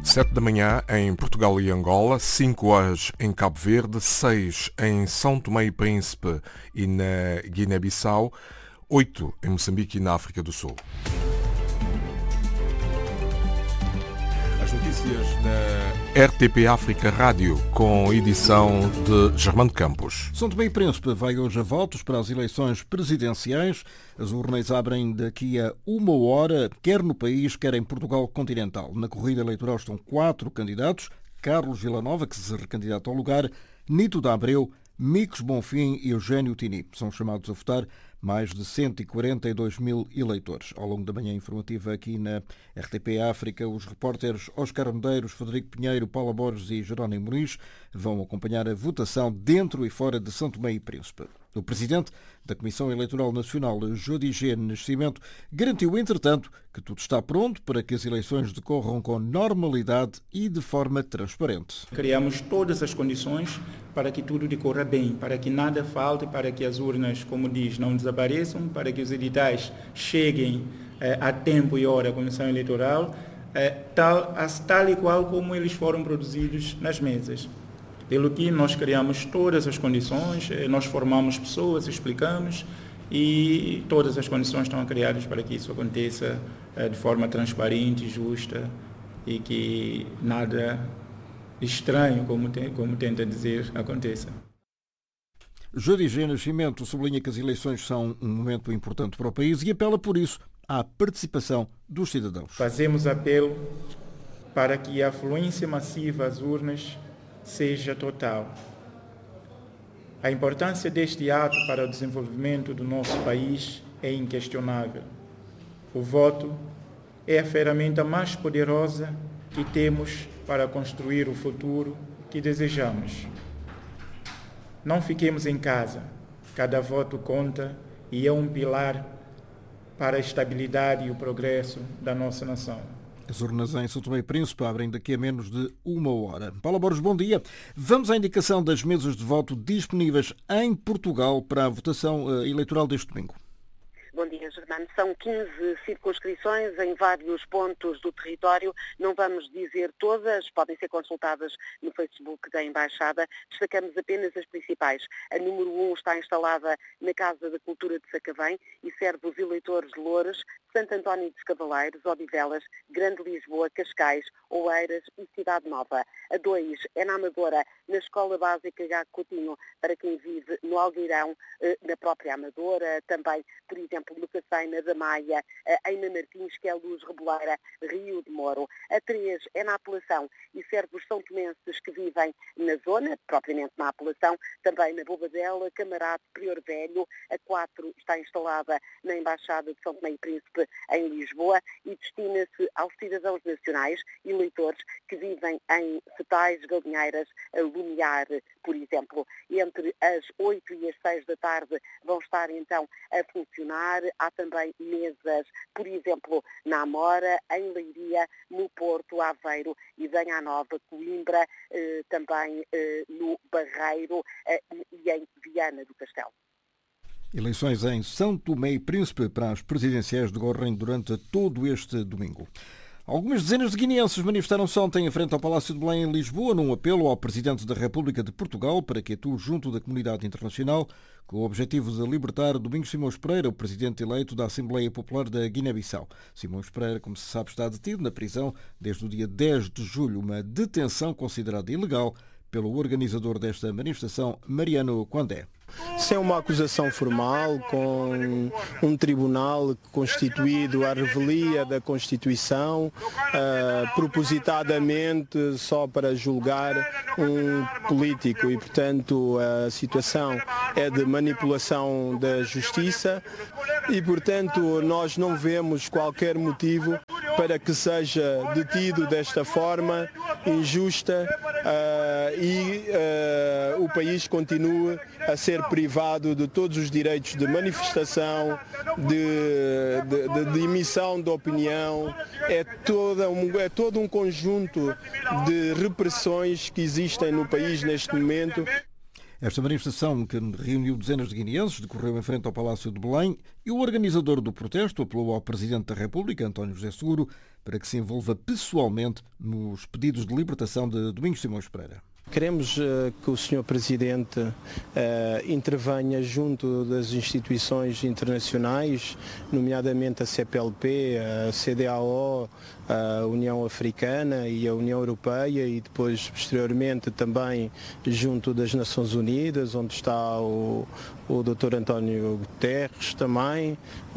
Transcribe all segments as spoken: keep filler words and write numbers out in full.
Sete da manhã em Portugal e Angola, cinco horas em Cabo Verde, seis em São Tomé e Príncipe e na Guiné-Bissau, oito em Moçambique e na África do Sul. As notícias na R T P África Rádio, com edição de Germano Campos. São Tomé e Príncipe vai hoje a votos para as eleições presidenciais. As urnas abrem daqui a uma hora, quer no país, quer em Portugal continental. Na corrida eleitoral estão quatro candidatos: Carlos Villanova, que se recandidata ao lugar, Nito da Abreu, Micos Bonfim e Eugênio Tini. São chamados a votar mais de cento e quarenta e dois mil eleitores. Ao longo da manhã informativa aqui na R T P África, os repórteres Oscar Medeiros, Frederico Pinheiro, Paula Borges e Jerónimo Muniz vão acompanhar a votação dentro e fora de São Tomé e Príncipe. O presidente da Comissão Eleitoral Nacional, Jodigê Nascimento, garantiu, entretanto, que tudo está pronto para que as eleições decorram com normalidade e de forma transparente. Criamos todas as condições para que tudo decorra bem, para que nada falte, para que as urnas, como diz, não desapareçam, para que os editais cheguem eh, a tempo e hora à Comissão Eleitoral, eh, tal, tal e qual como eles foram produzidos nas mesas. Pelo que nós criamos todas as condições, nós formamos pessoas, explicamos, e todas as condições estão criadas para que isso aconteça de forma transparente, justa e que nada estranho, como, tem, como tenta dizer, aconteça. Jodigê Nascimento sublinha que as eleições são um momento importante para o país e apela, por isso, à participação dos cidadãos. Fazemos apelo para que a afluência massiva às urnas seja total. A importância deste ato para o desenvolvimento do nosso país é inquestionável. O voto é a ferramenta mais poderosa que temos para construir o futuro que desejamos. Não fiquemos em casa. Cada voto conta e é um pilar para a estabilidade e o progresso da nossa nação. As urnas em São Tomé e Príncipe abrem daqui a menos de uma hora. Paula Borges, bom dia. Vamos à indicação das mesas de voto disponíveis em Portugal para a votação eleitoral deste domingo. Bom dia, Germano. São quinze circunscrições em vários pontos do território. Não vamos dizer todas, podem ser consultadas no Facebook da Embaixada. Destacamos apenas as principais. A número um está instalada na Casa da Cultura de Sacavém e serve os eleitores de Loures, Santo António dos Cavaleiros, Odivelas, Grande Lisboa, Cascais, Oeiras e Cidade Nova. A dois é na Amadora, na Escola Básica Gago Coutinho, para quem vive no Algueirão, na própria Amadora, também, por exemplo, no Cacém, da Maia, em Martins, que é a Luz Reboleira, Rio de Moro. A três é na Apelação e serve os são tomenses que vivem na zona, propriamente na Apelação, também na Bobadela, Camarate, Prior Velho. A quatro está instalada na Embaixada de São Tomé e Príncipe, em Lisboa, e destina-se aos cidadãos nacionais, eleitores que vivem em Cetais, Galinheiras, Lumiar, por exemplo. Entre as oito e as seis da tarde vão estar então a funcionar. Há também mesas, por exemplo, na Amora, em Leiria, no Porto, Aveiro, Isenha Nova, Coimbra, eh, também eh, no Barreiro eh, e em Viana do Castelo. Eleições em São Tomé e Príncipe para as presidenciais decorrem durante todo este domingo. Algumas dezenas de guineenses manifestaram-se ontem em frente ao Palácio de Belém, em Lisboa, num apelo ao Presidente da República de Portugal para que atue junto da comunidade internacional com o objetivo de libertar Domingos Simões Pereira, o Presidente eleito da Assembleia Popular da Guiné-Bissau. Simões Pereira, como se sabe, está detido na prisão desde o dia dez de julho, uma detenção considerada ilegal pelo organizador desta manifestação, Mariano Condé. Sem uma acusação formal, com um tribunal constituído à revelia da Constituição, uh, propositadamente só para julgar um político, e, portanto, a situação é de manipulação da justiça e, portanto, nós não vemos qualquer motivo para que seja detido desta forma injusta uh, e uh, o país continue a ser privado de todos os direitos de manifestação, de, de, de, de emissão de opinião. É, toda um, é todo um conjunto de repressões que existem no país neste momento. Esta manifestação, que reuniu dezenas de guineenses, decorreu em frente ao Palácio de Belém e o organizador do protesto apelou ao Presidente da República, António José Seguro, para que se envolva pessoalmente nos pedidos de libertação de Domingos Simões Pereira. Queremos uh, que o senhor Presidente uh, intervenha junto das instituições internacionais, nomeadamente a C P L P, a C D A O, a União Africana e a União Europeia, e depois, posteriormente, também junto das Nações Unidas, onde está o, o doutor António Guterres também,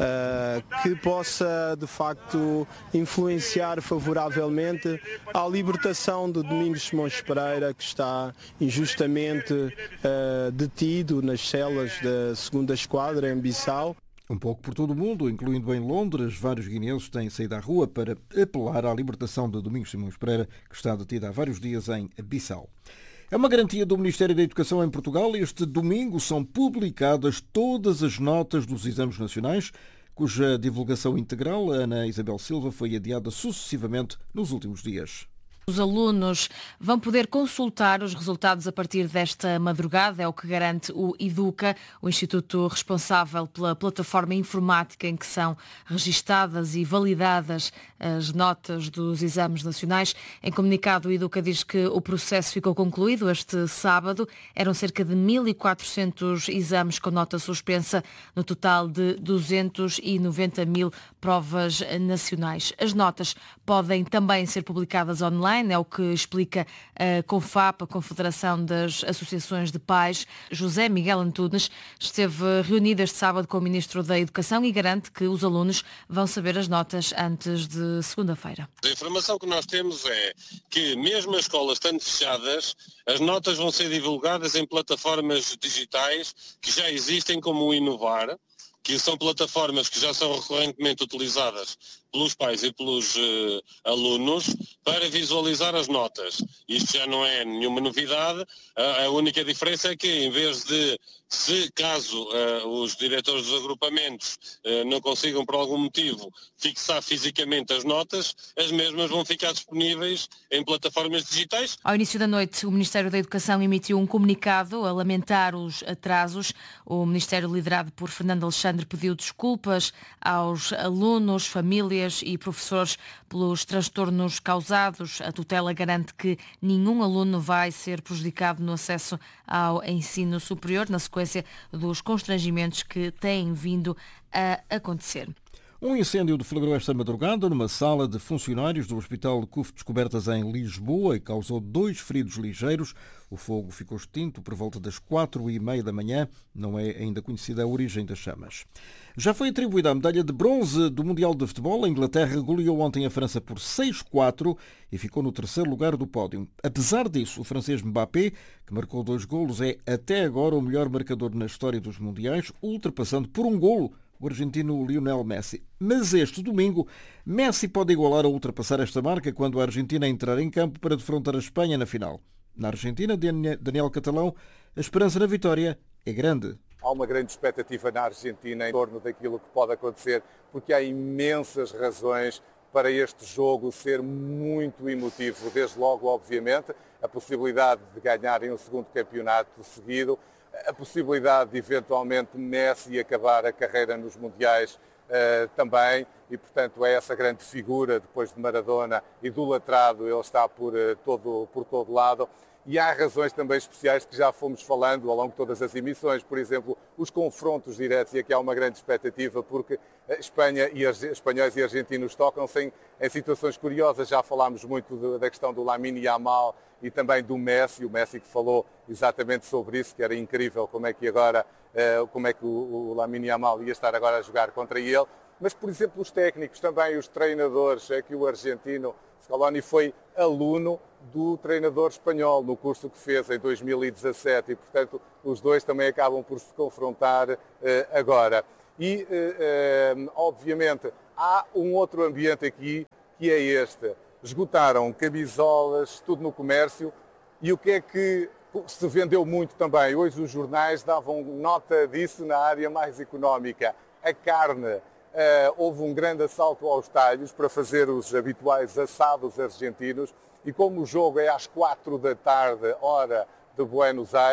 uh, que possa, de facto, influenciar favoravelmente à libertação de Domingos Simões Pereira, que está está injustamente uh, detido nas celas da segunda Esquadra em Bissau. Um pouco por todo o mundo, incluindo em Londres, vários guineenses têm saído à rua para apelar à libertação de Domingos Simões Pereira, que está detido há vários dias em Bissau. É uma garantia do Ministério da Educação em Portugal. Este domingo são publicadas todas as notas dos exames nacionais, cuja divulgação integral, Ana Isabel Silva, foi adiada sucessivamente nos últimos dias. Os alunos vão poder consultar os resultados a partir desta madrugada, é o que garante o Educa, o instituto responsável pela plataforma informática em que são registadas e validadas as notas dos exames nacionais. Em comunicado, o Educa diz que o processo ficou concluído este sábado. Eram cerca de mil e quatrocentos exames com nota suspensa, no total de duzentos e noventa mil provas nacionais. As notas podem também ser publicadas online, é o que explica a CONFAP, a Confederação das Associações de Pais. José Miguel Antunes esteve reunido este sábado com o Ministro da Educação e garante que os alunos vão saber as notas antes de segunda-feira. A informação que nós temos é que, mesmo as escolas estando fechadas, as notas vão ser divulgadas em plataformas digitais que já existem, como o Inovar, que são plataformas que já são recorrentemente utilizadas pelos pais e pelos uh, alunos para visualizar as notas. Isto já não é nenhuma novidade, a, a única diferença é que, em vez de, se caso uh, os diretores dos agrupamentos uh, não consigam por algum motivo fixar fisicamente as notas, as mesmas vão ficar disponíveis em plataformas digitais. Ao início da noite, o Ministério da Educação emitiu um comunicado a lamentar os atrasos. O Ministério, liderado por Fernando Alexandre, pediu desculpas aos alunos, famílias e professores pelos transtornos causados. A tutela garante que nenhum aluno vai ser prejudicado no acesso ao ensino superior, na sequência dos constrangimentos que têm vindo a acontecer. Um incêndio deflagrou esta madrugada numa sala de funcionários do Hospital de C U F Descobertas em Lisboa e causou dois feridos ligeiros. O fogo ficou extinto por volta das quatro e meia da manhã. Não é ainda conhecida a origem das chamas. Já foi atribuída a medalha de bronze do Mundial de Futebol. A Inglaterra goleou ontem a França por seis a quatro e ficou no terceiro lugar do pódio. Apesar disso, o francês Mbappé, que marcou dois golos, é até agora o melhor marcador na história dos mundiais, ultrapassando por um golo o argentino Lionel Messi. Mas este domingo, Messi pode igualar ou ultrapassar esta marca quando a Argentina entrar em campo para defrontar a Espanha na final. Na Argentina, Daniel Catalão, a esperança na vitória é grande. Há uma grande expectativa na Argentina em torno daquilo que pode acontecer, porque há imensas razões para este jogo ser muito emotivo. Desde logo, obviamente, a possibilidade de ganharem um segundo campeonato seguido, a possibilidade de eventualmente Messi acabar a carreira nos Mundiais uh, também, e portanto é essa grande figura depois de Maradona, idolatrado, ele está por, uh, todo, por todo lado. E há razões também especiais que já fomos falando ao longo de todas as emissões, por exemplo, os confrontos diretos, e aqui há uma grande expectativa, porque Espanha e espanhóis e argentinos tocam-se em, em situações curiosas. Já falámos muito de, da questão do Lamine Yamal e também do Messi, o Messi que falou exatamente sobre isso, que era incrível como é que agora, como é que o, o Lamine Yamal ia estar agora a jogar contra ele. Mas, por exemplo, os técnicos, também os treinadores, é que o argentino Scaloni foi aluno do treinador espanhol no curso que fez em dois mil e dezassete e, portanto, os dois também acabam por se confrontar uh, agora. E, uh, uh, obviamente, há um outro ambiente aqui que é este. Esgotaram camisolas, tudo no comércio, e o que é que se vendeu muito também? Hoje os jornais davam nota disso na área mais económica. A carne. Uh, houve um grande assalto aos talhos para fazer os habituais assados argentinos, e como o jogo é às quatro da tarde, hora de Buenos Aires,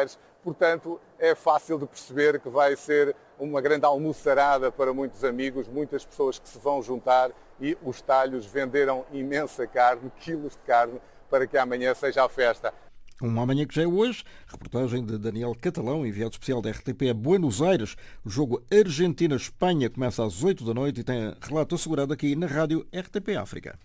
portanto é fácil de perceber que vai ser uma grande almoçarada para muitos amigos, muitas pessoas que se vão juntar, e os talhos venderam imensa carne, quilos de carne, para que amanhã seja a festa. Um amanhã que já é hoje. Reportagem de Daniel Catalão, enviado especial da R T P a Buenos Aires. O jogo Argentina-Espanha começa às oito da noite e tem relato assegurado aqui na rádio R T P África.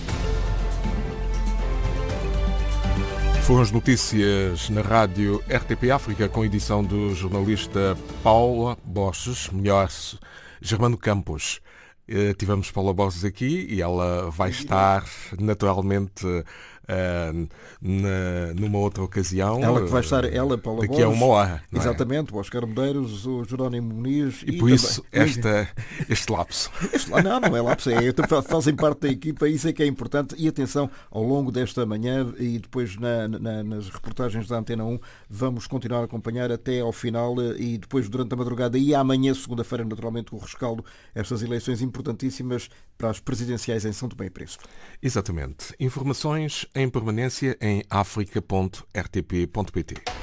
Foram as notícias na rádio R T P África com edição do jornalista Paula Borges, melhor, Germano Campos. Tivemos Paula Borges aqui e ela vai estar naturalmente uh, na, numa outra ocasião. Ela que vai estar, ela, Paula daqui Borges, a uma hora. Não exatamente, é? O Oscar Medeiros, o Jerónimo Muniz. E, e por isso também... esta, este lapso. Este, não, não é lapso, é, fazem parte da equipa, isso é que é importante. E atenção, ao longo desta manhã e depois na, na, nas reportagens da Antena um, vamos continuar a acompanhar até ao final e depois durante a madrugada e amanhã, segunda-feira, naturalmente, o rescaldo, estas eleições importantíssimas para as presidenciais em São Tomé e Príncipe. Exatamente. Informações em permanência em africa ponto r t p ponto p t.